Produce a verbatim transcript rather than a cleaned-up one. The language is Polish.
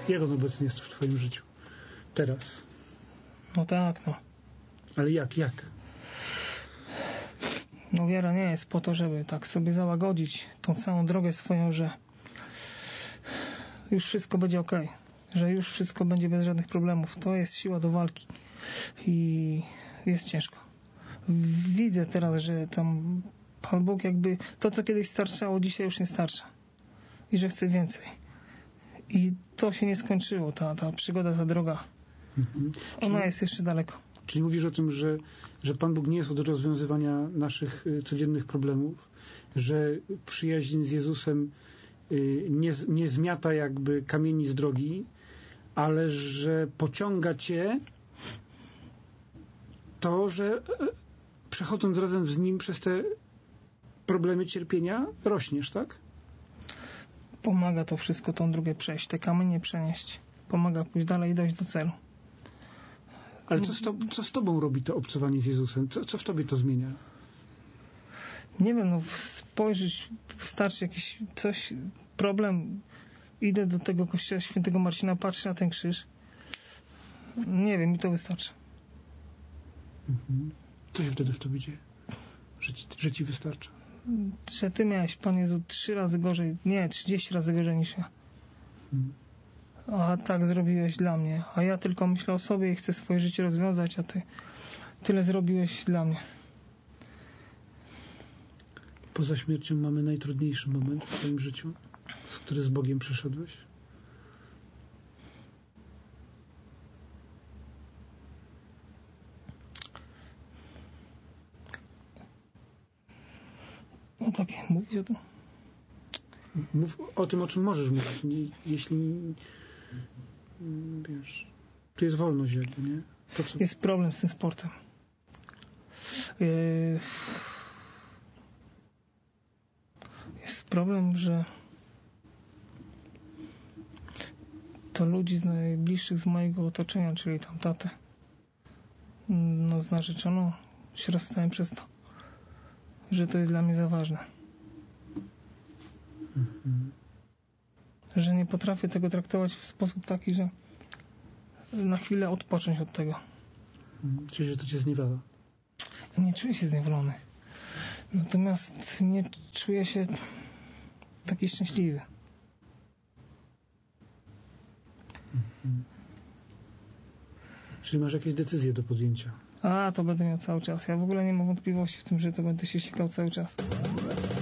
Jak on obecny jest w twoim życiu? Teraz. No tak, no. Ale jak, jak? No wiara nie jest po to, żeby tak sobie załagodzić tą całą drogę swoją, że już wszystko będzie ok, że już wszystko będzie bez żadnych problemów. To jest siła do walki i jest ciężko. Widzę teraz, że tam Pan Bóg jakby to, co kiedyś starczało, dzisiaj już nie starcza i że chce więcej. I to się nie skończyło, ta, ta przygoda, ta droga. Mhm. Ona czyli, jest jeszcze daleko. Czyli mówisz o tym, że, że Pan Bóg nie jest od rozwiązywania naszych y, codziennych problemów, że przyjaźń z Jezusem y, nie, nie zmiata jakby kamieni z drogi, ale że pociąga cię to, że y, przechodząc razem z Nim przez te problemy cierpienia, rośniesz, tak? Pomaga to wszystko, tą drogę przejść, te kamienie przenieść. Pomaga pójść dalej i dojść do celu. Ale co z, to, co z tobą robi to obcowanie z Jezusem? Co, co w tobie to zmienia? Nie wiem, no spojrzeć, wystarczy jakiś coś, problem, idę do tego kościoła świętego Marcina, patrzę na ten krzyż. Nie wiem, mi to wystarczy. Mhm. Co się wtedy w tobie dzieje? Że ci, że ci wystarcza? Że ty miałeś, Panie Jezu, trzy razy gorzej, nie, trzydzieści razy gorzej niż ja. Mhm. A tak zrobiłeś dla mnie. A ja tylko myślę o sobie i chcę swoje życie rozwiązać, a ty tyle zrobiłeś dla mnie. Poza śmiercią mamy najtrudniejszy moment w twoim życiu, z który z Bogiem przeszedłeś? No takie, mówić o tym? Mów o tym, o czym możesz mówić. Nie, jeśli wiesz, tu jest wolność jakby, nie? To, co... Jest problem z tym sportem. Jest problem, że to ludzi z najbliższych z mojego otoczenia, czyli tam tatę, no z narzeczoną się rozstałem przez to, że to jest dla mnie za ważne. Mhm. Że nie potrafię tego traktować w sposób taki, że na chwilę odpocząć od tego. Mhm. Czyli, że to cię zniewala? Ja nie czuję się zniewolony. Natomiast nie czuję się taki szczęśliwy. Mhm. Czyli masz jakieś decyzje do podjęcia? A, to będę miał cały czas. Ja w ogóle nie mam wątpliwości w tym, że to będę się sikał cały czas.